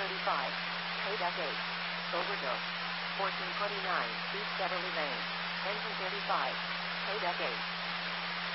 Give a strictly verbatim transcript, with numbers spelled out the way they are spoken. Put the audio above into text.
thirty-five, Hayduck eight, Overdose. fourteen twenty-nine, East Beverly Lane. Engine thirty-five, Hayduck eight.